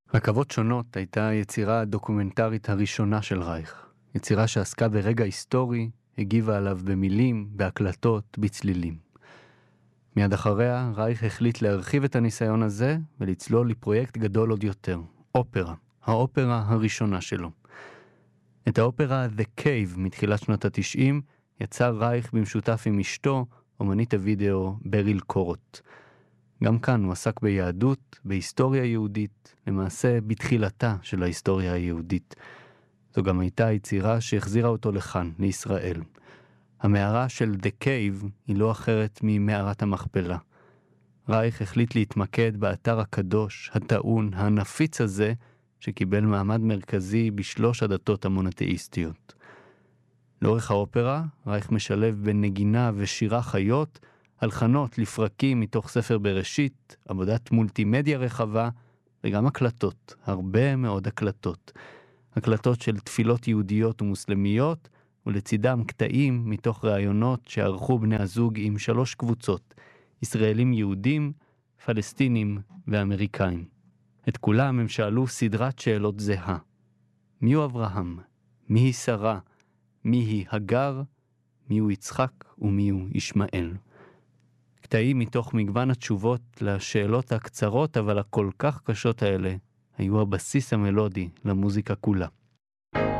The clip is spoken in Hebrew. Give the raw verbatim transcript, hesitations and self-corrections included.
רכבות שונות הייתה היצירה הדוקומנטרית הראשונה של רייך. יצירה שעסקה ברגע היסטורי, הגיבה עליו במילים, בהקלטות, בצלילים. מיד אחריה, רייך החליט להרחיב את הניסיון הזה ולצלול לפרויקט גדול עוד יותר, אופרה, האופרה הראשונה שלו. את האופרה The Cave מתחילת שנות ה-תשעים יצר רייך במשותף עם אשתו, אומנית הוידאו בריל קורוט. גם כאן הוא עסק ביהדות, בהיסטוריה יהודית, למעשה בתחילתה של ההיסטוריה היהודית. זו גם הייתה יצירה שהחזירה אותו לכאן, לישראל. המערה של The Cave היא לא אחרת ממערת המכפלה. רייך החליט להתמקד באתר הקדוש, הטעון, הנפיץ הזה, שקיבל מעמד מרכזי בשלוש הדתות המונותאיסטיות. לאורך האופרה, רייך משלב בין נגינה ושירה חיות, הלחנות לפרקים מתוך ספר בראשית, עבודת מולטימדיה רחבה, וגם הקלטות, הרבה מאוד הקלטות. הקלטות של תפילות יהודיות ומוסלמיות, ולצידם קטעים מתוך רעיונות שערכו בני הזוג עם שלוש קבוצות, ישראלים יהודים, פלסטינים ואמריקאים. את כולם הם שאלו סדרת שאלות זהה. מי הוא אברהם? מי היא שרה? מי היא הגר? מי הוא יצחק? ומי הוא ישמעאל? קטעים מתוך מגוון התשובות לשאלות הקצרות אבל הכל כך קשות האלה היו הבסיס המלודי למוזיקה כולה.